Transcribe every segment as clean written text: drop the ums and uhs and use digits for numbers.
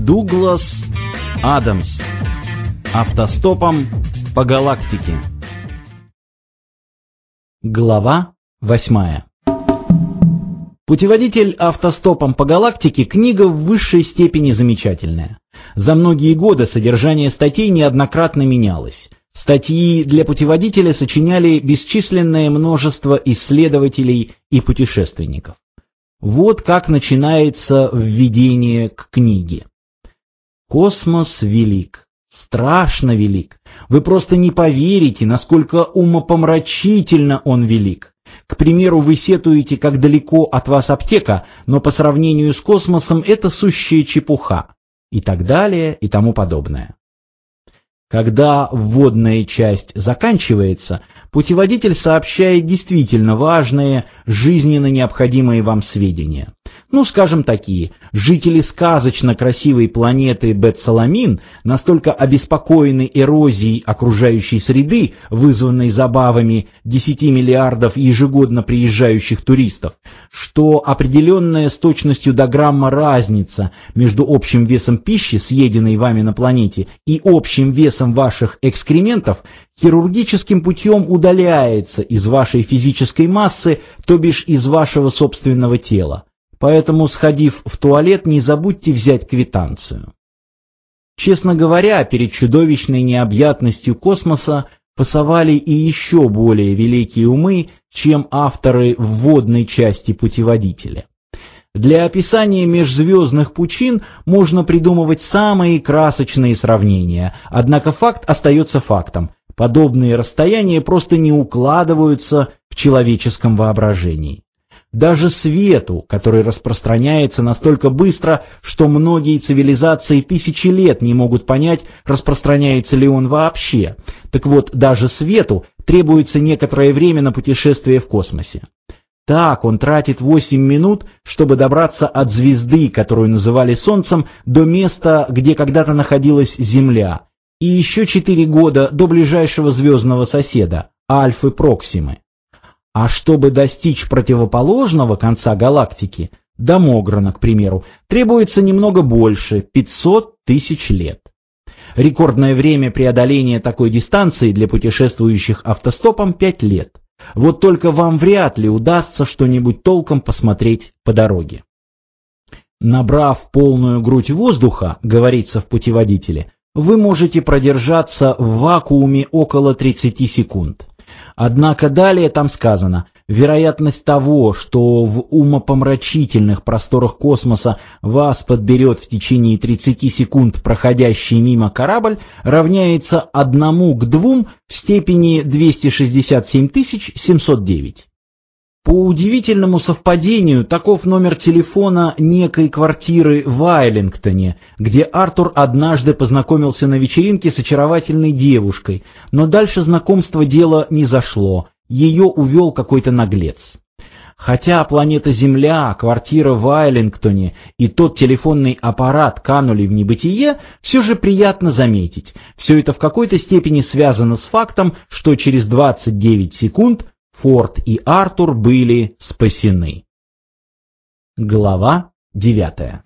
Дуглас Адамс. Автостопом по галактике. Глава 8. Путеводитель автостопом по галактике – книга в высшей степени замечательная. За многие годы содержание статей неоднократно менялось. Статьи для путеводителя сочиняли бесчисленное множество исследователей и путешественников. Вот как начинается введение к книге. Космос велик, страшно велик. Вы просто не поверите, насколько умопомрачительно он велик. К примеру, вы сетуете, как далеко от вас аптека, но по сравнению с космосом это сущая чепуха. И так далее, и тому подобное. Когда вводная часть заканчивается, путеводитель сообщает действительно важные, жизненно необходимые вам сведения. Ну, скажем, такие. Жители сказочно красивой планеты Бет-Саламин настолько обеспокоены эрозией окружающей среды, вызванной забавами 10 миллиардов ежегодно приезжающих туристов, что определенная с точностью до грамма разница между общим весом пищи, съеденной вами на планете, и общим весом ваших экскрементов хирургическим путем удаляется из вашей физической массы, то бишь из вашего собственного тела. Поэтому, сходив в туалет, не забудьте взять квитанцию. Честно говоря, перед чудовищной необъятностью космоса пасовали и еще более великие умы, чем авторы вводной части путеводителя. Для описания межзвездных пучин можно придумывать самые красочные сравнения, однако факт остается фактом. Подобные расстояния просто не укладываются в человеческом воображении. Даже свету, который распространяется настолько быстро, что многие цивилизации тысячи лет не могут понять, распространяется ли он вообще. Так вот, даже свету требуется некоторое время на путешествие в космосе. Так, он тратит 8 минут, чтобы добраться от звезды, которую называли Солнцем, до места, где когда-то находилась Земля, и еще 4 года до ближайшего звездного соседа, Альфы Проксимы. А чтобы достичь противоположного конца галактики, Дамограна, к примеру, требуется немного больше – 500 тысяч лет. Рекордное время преодоления такой дистанции для путешествующих автостопом – 5 лет. Вот только вам вряд ли удастся что-нибудь толком посмотреть по дороге. Набрав полную грудь воздуха, говорится в путеводителе, вы можете продержаться в вакууме около 30 секунд. Однако далее там сказано, вероятность того, что в умопомрачительных просторах космоса вас подберет в течение 30 секунд проходящий мимо корабль, равняется 1 к 2 в степени 267 709. По удивительному совпадению, таков номер телефона некой квартиры в Айлингтоне, где Артур однажды познакомился на вечеринке с очаровательной девушкой, но дальше знакомства дело не зашло, ее увел какой-то наглец. Хотя планета Земля, квартира в Айлингтоне и тот телефонный аппарат канули в небытие, все же приятно заметить, все это в какой-то степени связано с фактом, что через 29 секунд Форд и Артур были спасены. Глава 9.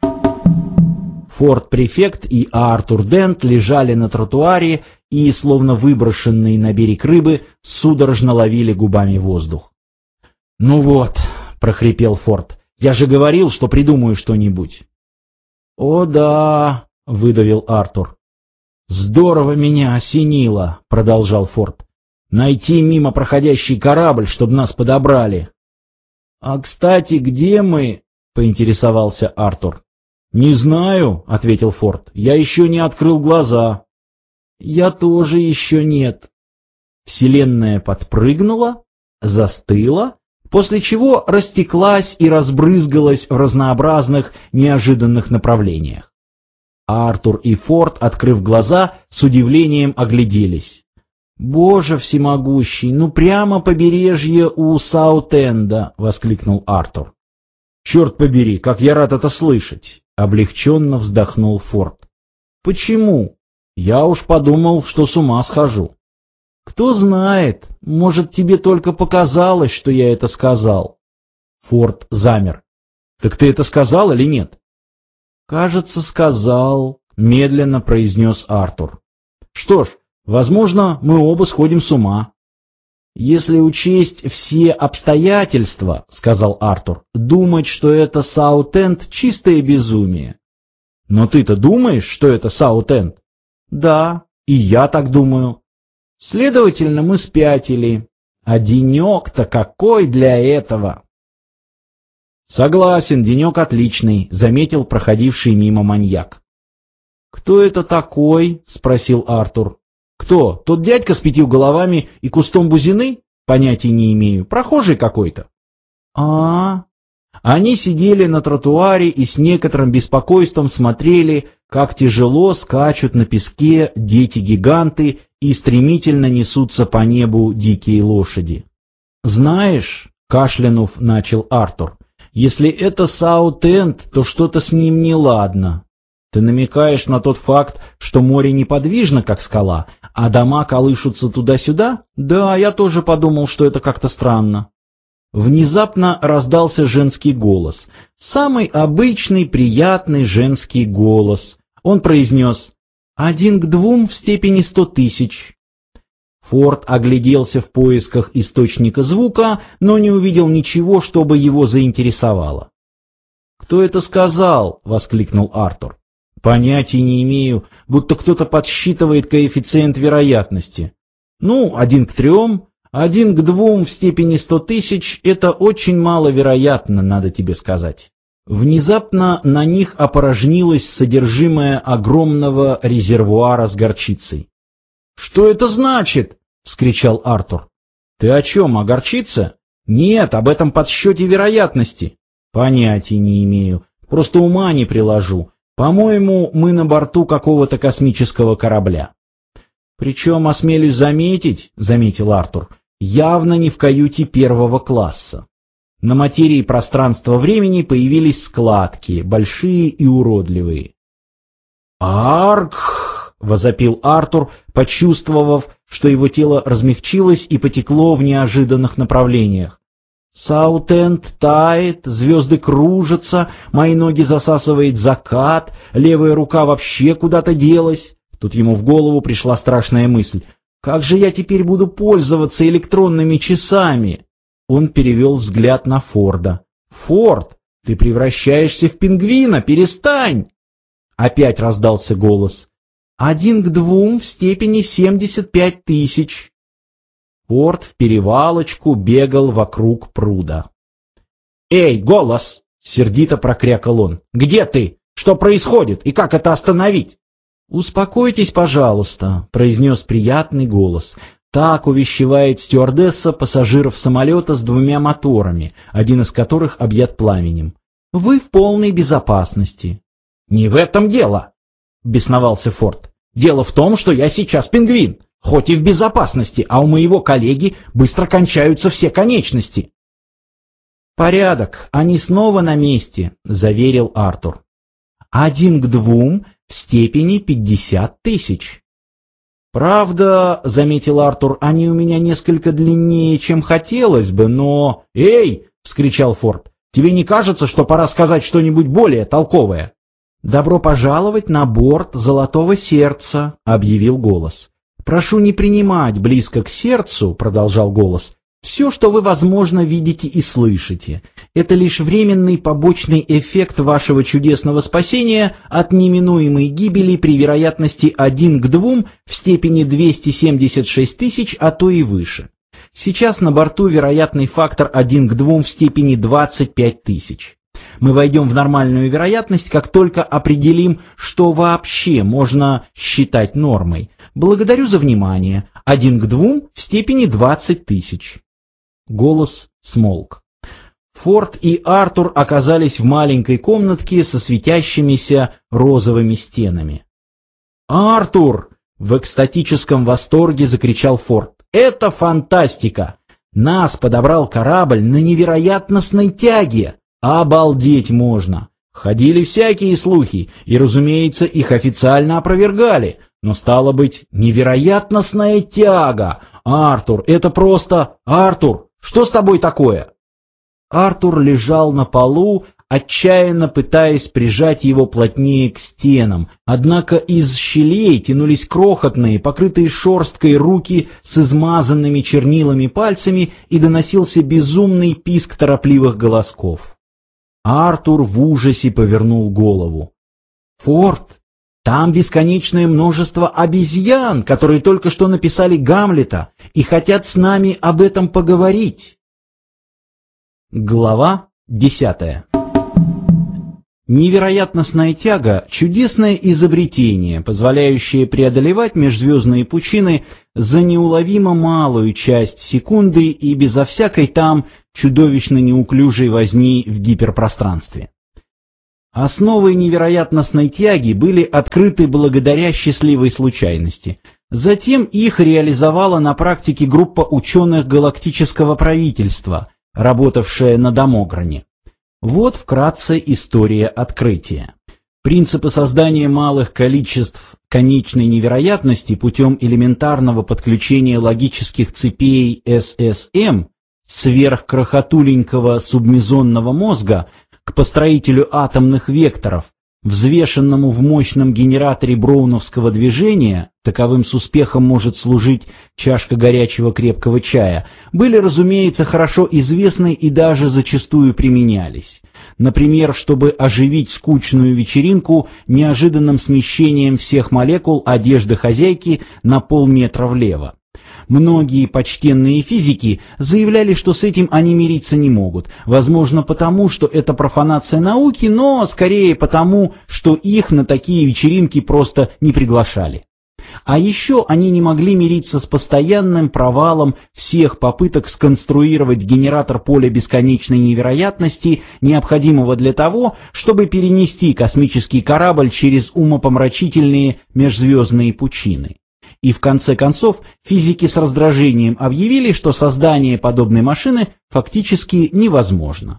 Форд-префект и Артур Дент лежали на тротуаре и, словно выброшенные на берег рыбы, судорожно ловили губами воздух. «Ну вот», — прохрипел Форд, — «я же говорил, что придумаю что-нибудь». «О да», — выдавил Артур. «Здорово меня осенило», — продолжал Форд. «Найти мимо проходящий корабль, чтобы нас подобрали». «А, кстати, где мы?» — поинтересовался Артур. «Не знаю», — ответил Форд. «Я еще не открыл глаза». «Я тоже еще нет». Вселенная подпрыгнула, застыла, после чего растеклась и разбрызгалась в разнообразных, неожиданных направлениях. Артур и Форд, открыв глаза, с удивлением огляделись. «Боже всемогущий, ну прямо побережье у Саут-Энда!» — воскликнул Артур. «Черт побери, как я рад это слышать!» — облегченно вздохнул Форд. «Почему? Я уж подумал, что с ума схожу». «Кто знает, может, тебе только показалось, что я это сказал». Форд замер. «Так ты это сказал или нет?» «Кажется, сказал», — медленно произнес Артур. «Что ж, возможно, мы оба сходим с ума». «Если учесть все обстоятельства, — сказал Артур, — думать, что это Саут-Энд — чистое безумие». «Но ты-то думаешь, что это Саут-Энд?» «Да, и я так думаю». «Следовательно, мы спятили. А денек-то какой для этого!» «Согласен, денек отличный», — заметил проходивший мимо маньяк. «Кто это такой?» — спросил Артур. «Кто? Тот дядька с 5 головами и кустом бузины? Понятия не имею. Прохожий какой-то». «А-а-а». Они сидели на тротуаре и с некоторым беспокойством смотрели, как тяжело скачут на песке дети-гиганты и стремительно несутся по небу дикие лошади. «Знаешь, — кашлянув, начал Артур, — если это Саут-Энд, то что-то с ним неладно. Ты намекаешь на тот факт, что море неподвижно, как скала, а дома колышутся туда-сюда? Да, я тоже подумал, что это как-то странно». Внезапно раздался женский голос. Самый обычный, приятный женский голос. Он произнес: 1 к 2 в степени 100 тысяч. Форд огляделся в поисках источника звука, но не увидел ничего, чтобы его заинтересовало. «Кто это сказал?» — воскликнул Артур. «Понятия не имею, будто кто-то подсчитывает коэффициент вероятности. Ну, 1 к 3, 1 к 2 в степени 100 тысяч — это очень маловероятно, надо тебе сказать». Внезапно на них опорожнилось содержимое огромного резервуара с горчицей. «Что это значит?» — вскричал Артур. «Ты о чем, о горчице?» «Нет, об этом подсчете вероятности». «Понятия не имею, просто ума не приложу. По-моему, мы на борту какого-то космического корабля». «Причем, осмелюсь заметить, — заметил Артур, — явно не в каюте 1 класса. На материи пространства-времени появились складки, большие и уродливые». «Арк!» — возопил Артур, почувствовав, что его тело размягчилось и потекло в неожиданных направлениях. «Саут-Энд тает, звезды кружатся, мои ноги засасывает закат, левая рука вообще куда-то делась». Тут ему в голову пришла страшная мысль. «Как же я теперь буду пользоваться электронными часами?» Он перевел взгляд на Форда. «Форд, ты превращаешься в пингвина, перестань!» Опять раздался голос. 1 к 2 в степени 75 тысяч. Форд в перевалочку бегал вокруг пруда. «Эй, голос!» — сердито прокрякал он. «Где ты? Что происходит? И как это остановить?» «Успокойтесь, пожалуйста», — произнес приятный голос. Так увещевает стюардесса пассажиров самолета с 2 моторами, один из которых объят пламенем. «Вы в полной безопасности». «Не в этом дело», — бесновался Форд. «Дело в том, что я сейчас пингвин, хоть и в безопасности, а у моего коллеги быстро кончаются все конечности». «Порядок, они снова на месте», — заверил Артур. 1 к 2 в степени 50 тысяч. «Правда, — заметил Артур, — они у меня несколько длиннее, чем хотелось бы, но...» «Эй!» — вскричал Форд. «Тебе не кажется, что пора сказать что-нибудь более толковое?» «Добро пожаловать на борт Золотого Сердца», — объявил голос. «Прошу не принимать близко к сердцу», — продолжал голос, — «все, что вы, возможно, видите и слышите. Это лишь временный побочный эффект вашего чудесного спасения от неминуемой гибели при вероятности 1 к 2 в степени 276 тысяч, а то и выше. Сейчас на борту вероятный фактор 1 к 2 в степени 25 тысяч. Мы войдем в нормальную вероятность, как только определим, что вообще можно считать нормой. Благодарю за внимание. 1 к 2 в степени 20 тысяч». Голос смолк. Форд и Артур оказались в маленькой комнатке со светящимися розовыми стенами. «Артур!» — в экстатическом восторге закричал Форд. «Это фантастика! Нас подобрал корабль на невероятностной тяге! Обалдеть можно! Ходили всякие слухи, и, разумеется, их официально опровергали, но, стало быть, невероятностная тяга! Артур, это просто... Артур, что с тобой такое?» Артур лежал на полу, отчаянно пытаясь прижать его плотнее к стенам. Однако из щелей тянулись крохотные, покрытые шерсткой руки с измазанными чернилами пальцами, и доносился безумный писк торопливых голосков. Артур в ужасе повернул голову. «Форд, там бесконечное множество обезьян, которые только что написали Гамлета и хотят с нами об этом поговорить». Глава 10. Невероятностная тяга – чудесное изобретение, позволяющее преодолевать межзвездные пучины за неуловимо малую часть секунды и безо всякой там чудовищно неуклюжей возни в гиперпространстве. Основы невероятностной тяги были открыты благодаря счастливой случайности. Затем их реализовала на практике группа ученых галактического правительства, работавшая на Домогране. Вот вкратце история открытия. Принципы создания малых количеств конечной невероятности путем элементарного подключения логических цепей ССМ сверхкрахотуленького субмезонного мозга к построителю атомных векторов, взвешенному в мощном генераторе броуновского движения, таковым с успехом может служить чашка горячего крепкого чая, были, разумеется, хорошо известны и даже зачастую применялись. Например, чтобы оживить скучную вечеринку неожиданным смещением всех молекул одежды хозяйки на полметра влево. Многие почтенные физики заявляли, что с этим они мириться не могут, возможно потому, что это профанация науки, но скорее потому, что их на такие вечеринки просто не приглашали. А еще они не могли мириться с постоянным провалом всех попыток сконструировать генератор поля бесконечной невероятности, необходимого для того, чтобы перенести космический корабль через умопомрачительные межзвездные пучины. И в конце концов физики с раздражением объявили, что создание подобной машины фактически невозможно.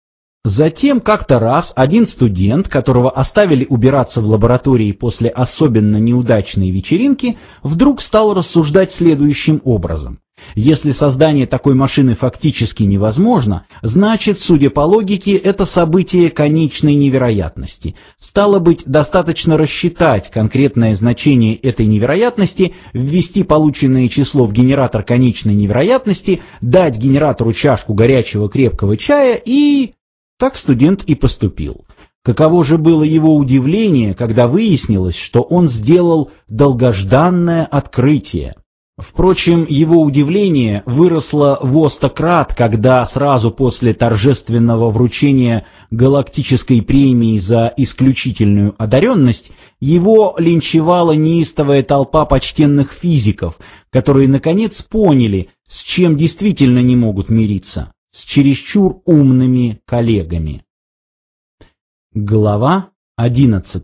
Затем как-то раз один студент, которого оставили убираться в лаборатории после особенно неудачной вечеринки, вдруг стал рассуждать следующим образом. Если создание такой машины фактически невозможно, значит, судя по логике, это событие конечной невероятности. Стало быть, достаточно рассчитать конкретное значение этой невероятности, ввести полученное число в генератор конечной невероятности, дать генератору чашку горячего крепкого чая и... Так студент и поступил. Каково же было его удивление, когда выяснилось, что он сделал долгожданное открытие. Впрочем, его удивление выросло во 100 крат, когда сразу после торжественного вручения галактической премии за исключительную одаренность его линчевала неистовая толпа почтенных физиков, которые наконец поняли, с чем действительно не могут мириться. С чересчур умными коллегами. Глава 11.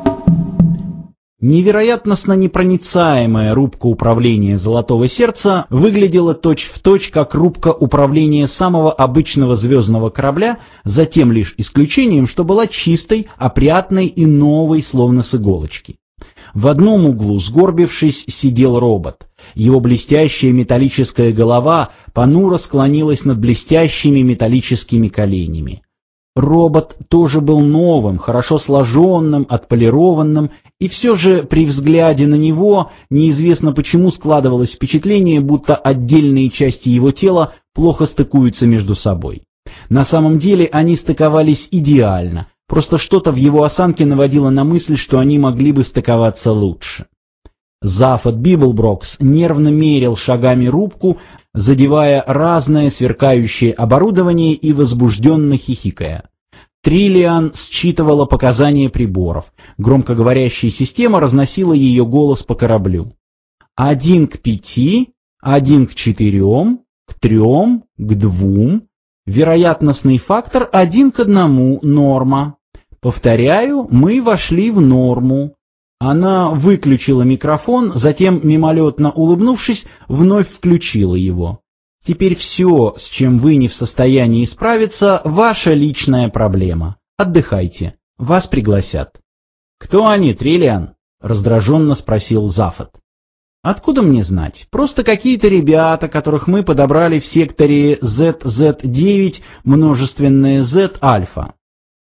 Невероятностно непроницаемая рубка управления Золотого Сердца выглядела точь-в-точь как рубка управления самого обычного звездного корабля, за тем лишь исключением, что была чистой, опрятной и новой, словно с иголочки. В одном углу, сгорбившись, сидел робот. Его блестящая металлическая голова понуро склонилась над блестящими металлическими коленями. Робот тоже был новым, хорошо сложенным, отполированным, и все же при взгляде на него неизвестно почему складывалось впечатление, будто отдельные части его тела плохо стыкуются между собой. На самом деле они стыковались идеально, просто что-то в его осанке наводило на мысль, что они могли бы стыковаться лучше. Зафот Библброкс нервно мерил шагами рубку, задевая разное сверкающее оборудование и возбужденно хихикая. Триллиан считывала показания приборов. Громкоговорящая система разносила ее голос по кораблю. 1 к 5, 1 к 4, к 3, к 2. Вероятностный фактор 1 к 1, норма. Повторяю, мы вошли в норму. Она выключила микрофон, затем, мимолетно улыбнувшись, вновь включила его. Теперь все, с чем вы не в состоянии справиться, ваша личная проблема. Отдыхайте. Вас пригласят. «Кто они, Триллиан?» — раздраженно спросил Зафот. «Откуда мне знать? Просто какие-то ребята, которых мы подобрали в секторе ZZ9 множественное Z альфа».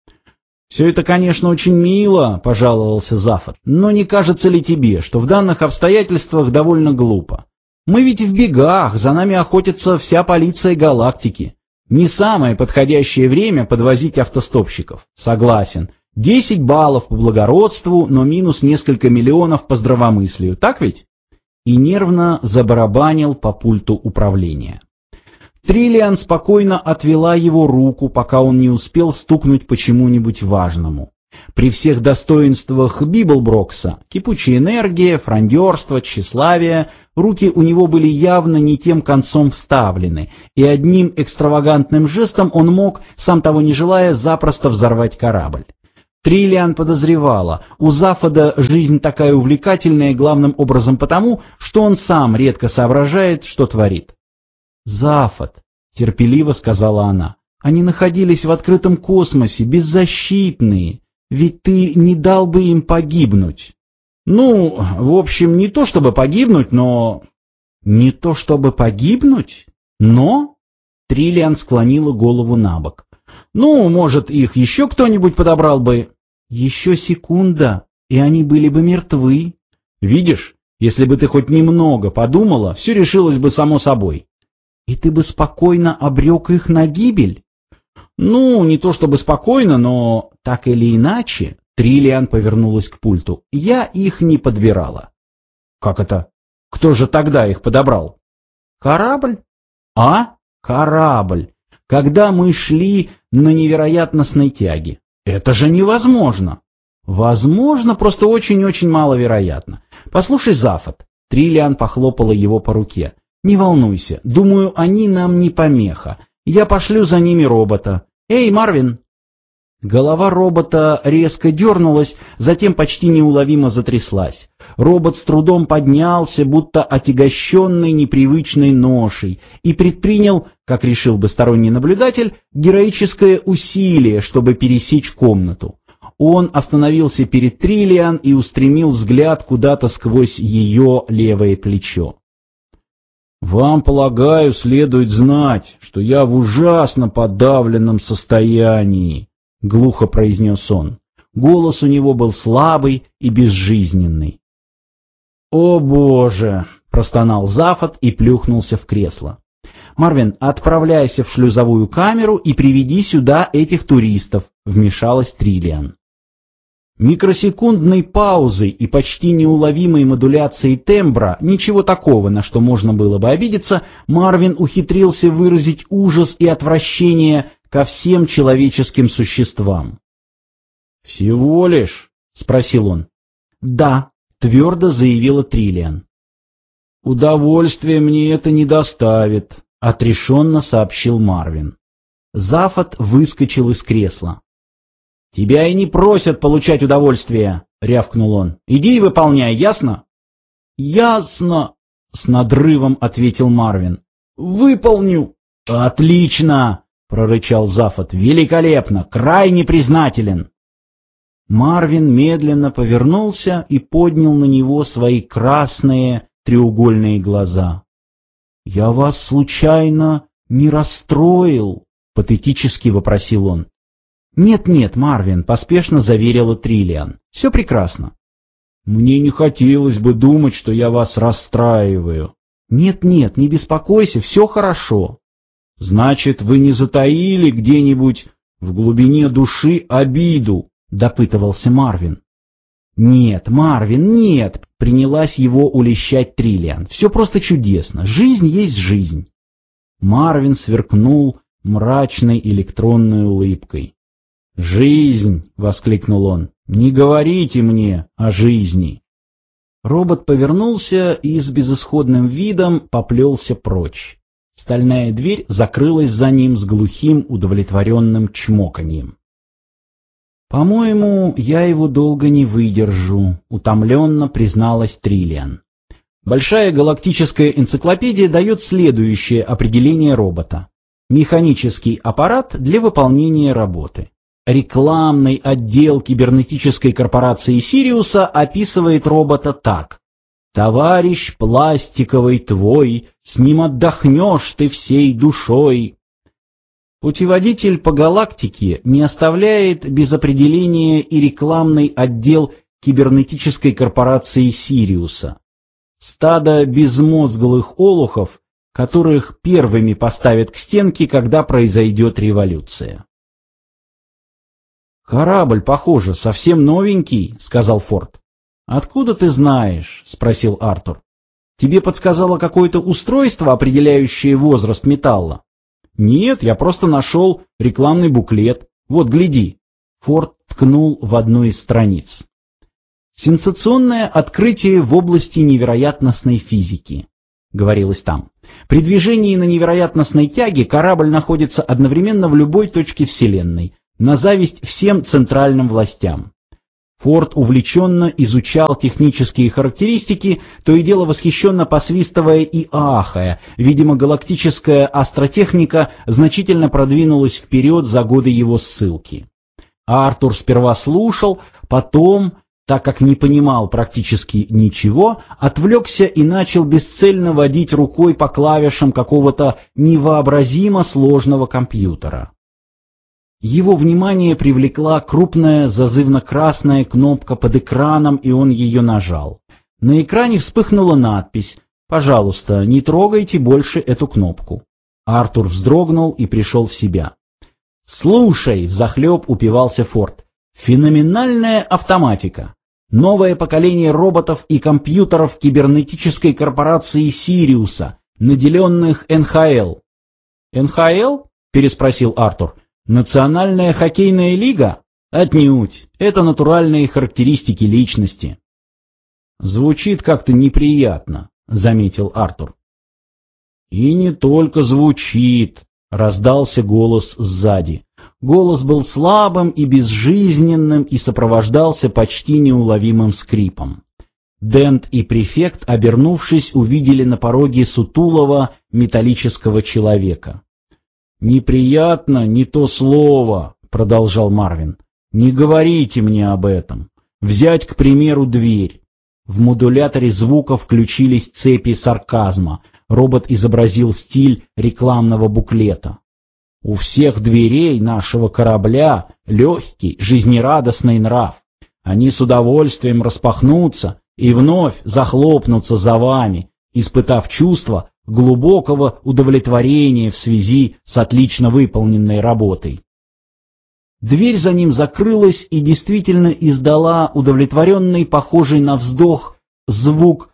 «Все это, конечно, очень мило», — пожаловался Зафот, «но не кажется ли тебе, что в данных обстоятельствах довольно глупо? Мы ведь в бегах, за нами охотится вся полиция галактики. Не самое подходящее время подвозить автостопщиков. Согласен. 10 баллов по благородству, но минус несколько миллионов по здравомыслию. Так ведь?» И нервно забарабанил по пульту управления. Триллиан спокойно отвела его руку, пока он не успел стукнуть по чему-нибудь важному. При всех достоинствах Библброкса, кипучая энергия, фрондерство, тщеславие, руки у него были явно не тем концом вставлены, и одним экстравагантным жестом он мог, сам того не желая, запросто взорвать корабль. Триллиан подозревала, у Зафода жизнь такая увлекательная главным образом потому, что он сам редко соображает, что творит. «Зафот», — терпеливо сказала она, — «они находились в открытом космосе, беззащитные, ведь ты не дал бы им погибнуть». «Ну, в общем, не то чтобы погибнуть, но...» «Не то чтобы погибнуть? Но?» Триллиан склонила голову на бок. «Ну, может, их еще кто-нибудь подобрал бы?» «Еще секунда, и они были бы мертвы». «Видишь, если бы ты хоть немного подумала, все решилось бы само собой». «И ты бы спокойно обрек их на гибель?» «Ну, не то чтобы спокойно, но так или иначе...» Триллиан повернулась к пульту. «Я их не подбирала». «Как это? Кто же тогда их подобрал?» «Корабль?» «А? Корабль. Когда мы шли на невероятностной тяге. Это же невозможно!» «Возможно, просто очень-очень маловероятно. Послушай, Зафот». Триллиан похлопала его по руке. «Не волнуйся, думаю, они нам не помеха. Я пошлю за ними робота. Эй, Марвин!» Голова робота резко дернулась, затем почти неуловимо затряслась. Робот с трудом поднялся, будто отягощенный непривычной ношей, и предпринял, как решил бы сторонний наблюдатель, героическое усилие, чтобы пересечь комнату. Он остановился перед Триллиан и устремил взгляд куда-то сквозь ее левое плечо. «Вам, полагаю, следует знать, что я в ужасно подавленном состоянии», — глухо произнес он. Голос у него был слабый и безжизненный. «О, Боже!» — простонал Зафот и плюхнулся в кресло. «Марвин, отправляйся в шлюзовую камеру и приведи сюда этих туристов», — вмешалась Триллиан. Микросекундной паузой и почти неуловимой модуляцией тембра, ничего такого, на что можно было бы обидеться, Марвин ухитрился выразить ужас и отвращение ко всем человеческим существам. «Всего лишь?» — спросил он. «Да», — твердо заявила Триллиан. «Удовольствия мне это не доставит», — отрешенно сообщил Марвин. Зафот выскочил из кресла. «Тебя и не просят получать удовольствие», — рявкнул он. «Иди и выполняй, ясно?» «Ясно», — с надрывом ответил Марвин. «Выполню». «Отлично», — прорычал Зафот. «Великолепно, крайне признателен». Марвин медленно повернулся и поднял на него свои красные треугольные глаза. «Я вас случайно не расстроил?» — патетически вопросил он. «Нет-нет, Марвин», — поспешно заверила Триллиан. «Все прекрасно». «Мне не хотелось бы думать, что я вас расстраиваю». «Нет-нет, не беспокойся, все хорошо». «Значит, вы не затаили где-нибудь в глубине души обиду?» — допытывался Марвин. «Нет, Марвин, нет», — принялась его улещать Триллиан. «Все просто чудесно. Жизнь есть жизнь». Марвин сверкнул мрачной электронной улыбкой. «Жизнь!» — воскликнул он. «Не говорите мне о жизни!» Робот повернулся и с безысходным видом поплелся прочь. Стальная дверь закрылась за ним с глухим удовлетворенным чмоканьем. «По-моему, я его долго не выдержу», — утомленно призналась Триллиан. Большая галактическая энциклопедия дает следующее определение робота. Механический аппарат для выполнения работы. Рекламный отдел кибернетической корпорации Сириуса описывает робота так. «Товарищ пластиковый твой, с ним отдохнешь ты всей душой». Путеводитель по галактике не оставляет без определения и рекламный отдел кибернетической корпорации Сириуса. Стадо безмозглых олухов, которых первыми поставят к стенке, когда произойдет революция. «Корабль, похоже, совсем новенький», — сказал Форд. «Откуда ты знаешь?» — спросил Артур. «Тебе подсказало какое-то устройство, определяющее возраст металла?» «Нет, я просто нашел рекламный буклет. Вот, гляди». Форд ткнул в одну из страниц. «Сенсационное открытие в области невероятностной физики», — говорилось там. «При движении на невероятностной тяге корабль находится одновременно в любой точке Вселенной, на зависть всем центральным властям». Форд увлеченно изучал технические характеристики, то и дело восхищенно посвистывая и ахая. Видимо, галактическая астротехника значительно продвинулась вперед за годы его ссылки. Артур сперва слушал, потом, так как не понимал практически ничего, отвлекся и начал бесцельно водить рукой по клавишам какого-то невообразимо сложного компьютера. Его внимание привлекла крупная зазывно-красная кнопка под экраном, и он ее нажал. На экране вспыхнула надпись «Пожалуйста, не трогайте больше эту кнопку». Артур вздрогнул и пришел в себя. «Слушай», — взахлеб упивался Форд, — «феноменальная автоматика. Новое поколение роботов и компьютеров кибернетической корпорации Сириуса, наделенных НХЛ». «НХЛ?» — переспросил Артур. «Национальная хоккейная лига? Отнюдь. Это натуральные характеристики личности». «Звучит как-то неприятно», — заметил Артур. «И не только звучит», — раздался голос сзади. Голос был слабым и безжизненным и сопровождался почти неуловимым скрипом. Дент и префект, обернувшись, увидели на пороге сутулого металлического человека. «Неприятно, не то слово», — продолжал Марвин. «Не говорите мне об этом. Взять, к примеру, дверь». В модуляторе звука включились цепи сарказма. Робот изобразил стиль рекламного буклета. «У всех дверей нашего корабля легкий, жизнерадостный нрав. Они с удовольствием распахнутся и вновь захлопнутся за вами, испытав чувство глубокого удовлетворения в связи с отлично выполненной работой». Дверь за ним закрылась и действительно издала удовлетворенный, похожий на вздох, звук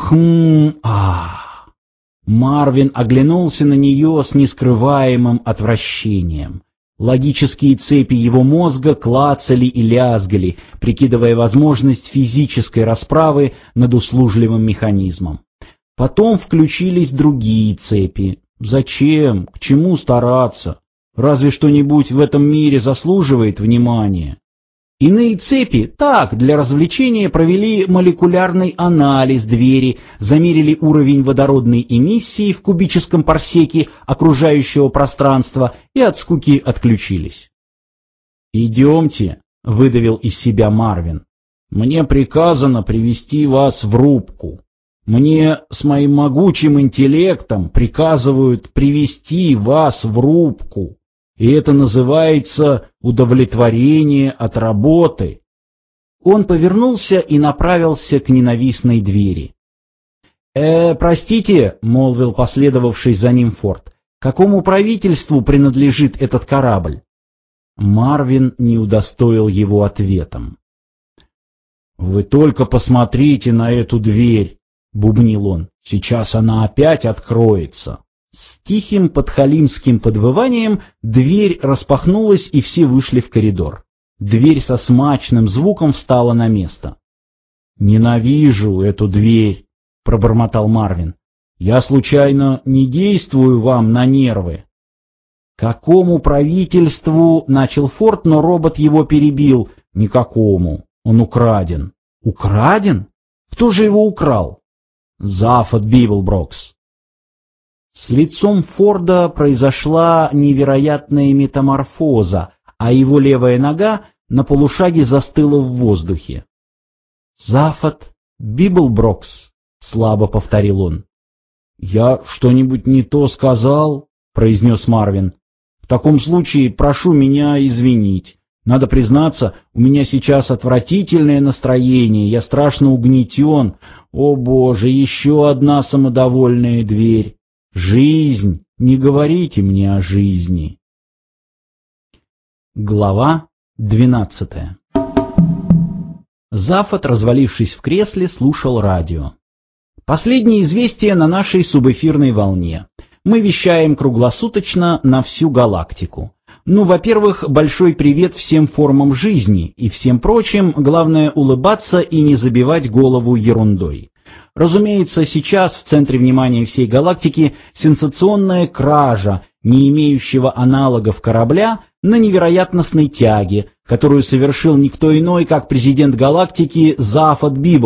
«хм-а». Марвин оглянулся на нее с нескрываемым отвращением. Логические цепи его мозга клацали и лязгали, прикидывая возможность физической расправы над услужливым механизмом. Потом включились другие цепи. Зачем? К чему стараться? Разве что-нибудь в этом мире заслуживает внимания? Иные цепи, так, для развлечения, провели молекулярный анализ двери, замерили уровень водородной эмиссии в кубическом парсеке окружающего пространства и от скуки отключились. «Идемте», — выдавил из себя Марвин. «Мне приказано привести вас в рубку. Мне с моим могучим интеллектом приказывают привести вас в рубку. И это называется удовлетворение от работы». Он повернулся и направился к ненавистной двери. «Простите», — молвил последовавший за ним Форд, — «какому правительству принадлежит этот корабль?» Марвин не удостоил его ответом. «Вы только посмотрите на эту дверь», — бубнил он, — «сейчас она опять откроется». С тихим подхалимским подвыванием дверь распахнулась, и все вышли в коридор. Дверь со смачным звуком встала на место. «Ненавижу эту дверь», — пробормотал Марвин. «Я случайно не действую вам на нервы?» «Какому правительству?» — начал Форд, но робот его перебил. «Никакому. Он украден». «Украден? Кто же его украл?» «Зафот Библброкс». С лицом Форда произошла невероятная метаморфоза, а его левая нога на полушаге застыла в воздухе. «Зафот Библброкс», — слабо повторил он. «Я что-нибудь не то сказал?» — произнес Марвин. таком случае прошу меня извинить. Надо признаться, у меня сейчас отвратительное настроение, я страшно угнетен. О Боже, еще одна самодовольная дверь. Жизнь, не говорите мне о жизни. Глава 12. Зафот, развалившись в кресле, слушал радио. Последние известия на нашей субэфирной волне. Мы вещаем круглосуточно на всю галактику. Ну, во-первых, большой привет всем формам жизни и всем прочим, главное улыбаться и не забивать голову ерундой. Разумеется, сейчас в центре внимания всей галактики сенсационная кража, не имеющего аналогов корабля, на невероятностной тяге, которую совершил никто иной, как президент галактики Зафот Библ.